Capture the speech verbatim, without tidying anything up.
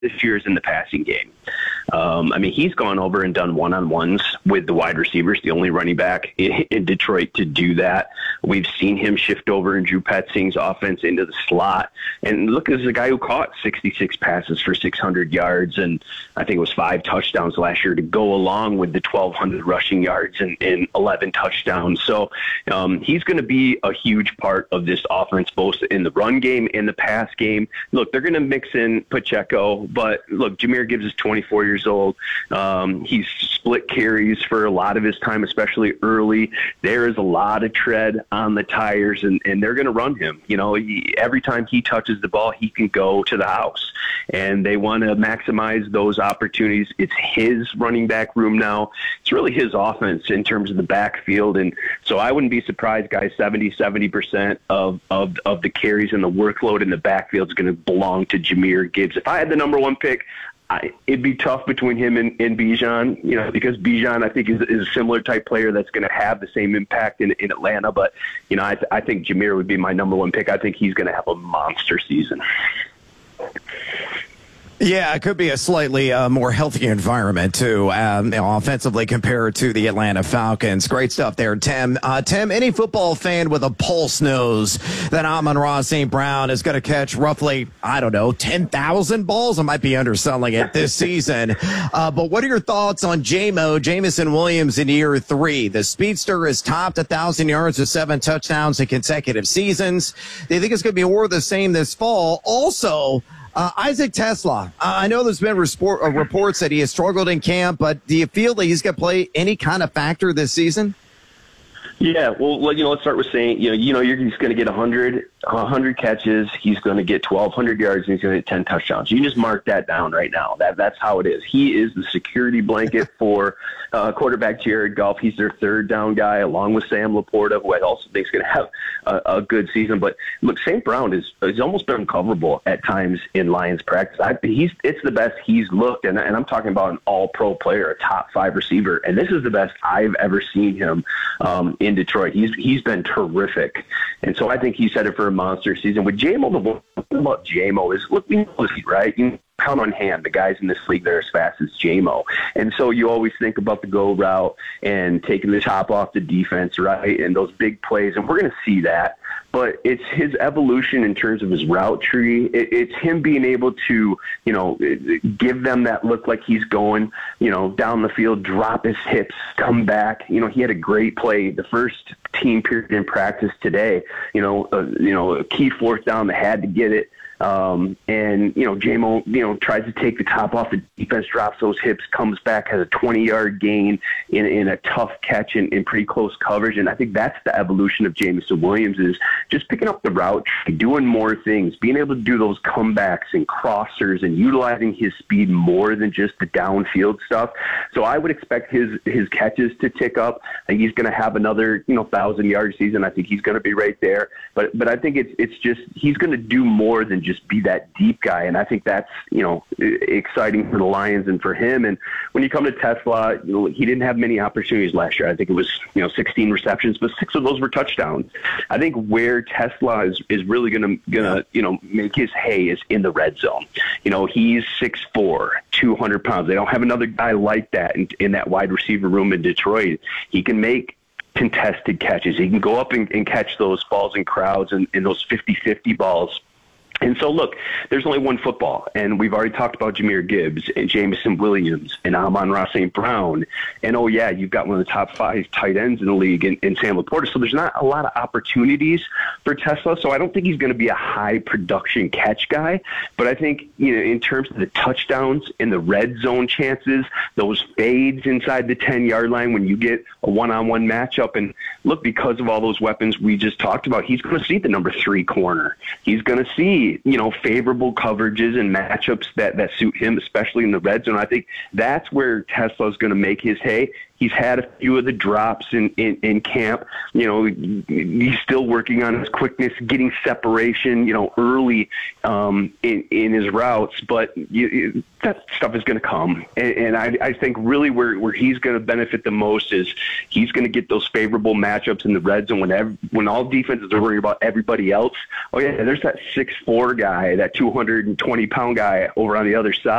this year is in the passing game. Um, I mean, he's gone over and done one-on-ones with the wide receivers, the only running back in, in Detroit to do that. We've seen him shift over in Drew Petzing's offense into the slot. And look, this is a guy who caught sixty-six passes for six hundred yards, and I think it was five touchdowns last year to go along with the twelve hundred rushing yards and, and eleven touchdowns. So um, he's going to be a huge part of this offense, both in the run game and the pass game. Look, they're going to mix in Pacheco, but look, Jahmyr Gibbs is twenty-four years old. Um, he's split carries for a lot of his time, especially early. There is a lot of tread on the tires, and, and they're going to run him. You know, he, every time he touches the ball, he can go to the house, and they want to maximize those opportunities. It's his running back room now. It's really his offense in terms of the backfield, and so I wouldn't be surprised, guys, seventy, seventy percent of, of, of the carries and the workload in the backfield is going to belong to Jahmyr Gibbs. If I had the number one pick, I, it'd be tough between him and, and Bijan, you know, because Bijan, I think, is, is a similar type player that's going to have the same impact in, in Atlanta. But, you know, I, th- I think Jahmyr would be my number one pick. I think he's going to have a monster season. Yeah, it could be a slightly uh, more healthy environment, too, um, you know, offensively compared to the Atlanta Falcons. Great stuff there, Tim. Uh, Tim, any football fan with a pulse knows that Amon-Ra Saint Brown is going to catch roughly, I don't know, ten thousand balls. I might be underselling it this season. Uh, but what are your thoughts on J-Mo, Jameson Williams in year three? The speedster has topped one thousand yards with seven touchdowns in consecutive seasons. Do you think it's going to be more of the same this fall? Also, Uh, Isaac Tesla, uh, I know there's been resport, uh, reports that he has struggled in camp, but do you feel that he's going to play any kind of factor this season? Yeah, well, you know, let's start with saying, you know, you know, you're just going to get one hundred, one hundred catches. He's going to get twelve hundred yards, and he's going to get ten touchdowns. You can just mark that down right now. That That's how it is. He is the security blanket for uh, quarterback Jared Goff. He's their third down guy, along with Sam Laporta, who I also think is going to have a, a good season. But look, Saint Brown is he's almost been uncoverable at times in Lions practice. I, he's It's the best he's looked, and, and I'm talking about an all-pro player, a top five receiver, and this is the best I've ever seen him um, in Detroit. He's he's been terrific, and so I think he's headed for a monster season. With J-Mo, the one thing about J-Mo is, look, we know this, right? You count on hand the guys in this league that are as fast as J-Mo, and so you always think about the go route and taking the top off the defense, right, and those big plays, and we're going to see that. But it's his evolution in terms of his route tree. It, it's him being able to, you know, give them that look like he's going, you know, down the field, drop his hips, come back. You know, he had a great play the first team period in practice today. You know, uh, you know, a key fourth down, they had to get it. Um, and, you know, J-Mo, you know, tries to take the top off the defense, drops those hips, comes back, has a twenty-yard gain in, in a tough catch in, in pretty close coverage. And I think that's the evolution of Jameson Williams, is just picking up the route, doing more things, being able to do those comebacks and crossers and utilizing his speed more than just the downfield stuff. So I would expect his, his catches to tick up. I think he's going to have another, you know, thousand-yard season. I think he's going to be right there. But but I think it's it's just he's going to do more than just just be that deep guy. And I think that's, you know, exciting for the Lions and for him. And when you come to Tesla, you know, he didn't have many opportunities last year. I think it was, you know, sixteen receptions, but six of those were touchdowns. I think where Tesla is, is really going to, gonna, you know, make his hay is in the red zone. You know, he's six foot four, two hundred pounds. They don't have another guy like that in, in that wide receiver room in Detroit. He can make contested catches. He can go up and, and catch those balls in crowds and, and those fifty-fifty balls. And so, look, there's only one football, and we've already talked about Jahmyr Gibbs and Jameson Williams and Amon-Ra Saint Brown. And, oh, yeah, you've got one of the top five tight ends in the league in, in Sam Laporta. So there's not a lot of opportunities for Tesla. So I don't think he's going to be a high-production catch guy. But I think, you know, in terms of the touchdowns and the red zone chances, those fades inside the ten-yard line when you get a one-on-one matchup. And, look, because of all those weapons we just talked about, he's going to see the number three corner. He's going to see, you know, favorable coverages and matchups that, that suit him, especially in the red zone. I think that's where Tesla's going to make his hay. He's had a few of the drops in, in, in camp. You know, he's still working on his quickness, getting separation, you know, early um, in, in his routes. But you, that stuff is going to come. And, and I, I think really where, where he's going to benefit the most is he's going to get those favorable matchups in the red zone when, every, when all defenses are worried about everybody else. Oh, yeah, there's that six foot four guy, that two hundred twenty pound guy over on the other side.